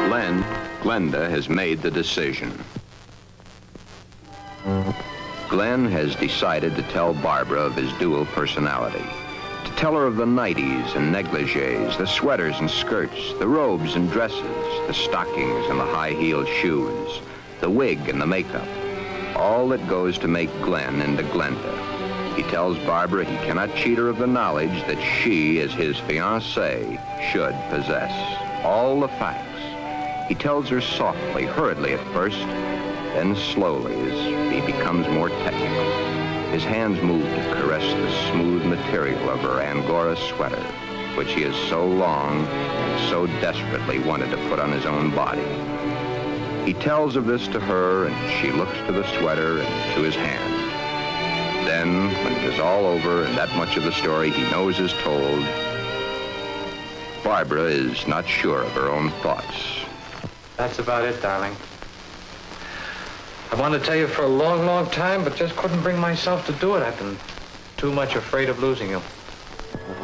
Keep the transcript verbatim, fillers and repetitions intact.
Glenn, Glenda has made the decision. Glenn has decided to tell Barbara of his dual personality. To tell her of the nighties and negligees, the sweaters and skirts, the robes and dresses, the stockings and the high-heeled shoes, the wig and the makeup. All that goes to make Glenn into Glenda. He tells Barbara he cannot cheat her of the knowledge that she, as his fiancée, should possess. All the facts. He tells her softly, hurriedly at first, then slowly as he becomes more technical. His hands move to caress the smooth material of her Angora sweater, which he has so long and so desperately wanted to put on his own body. He tells of this to her, and she looks to the sweater and to his hand. Then, when it is all over and that much of the story he knows is told, Barbara is not sure of her own thoughts. That's about it, darling. I wanted to tell you for a long, long time, but just couldn't bring myself to do it. I've been too much afraid of losing you.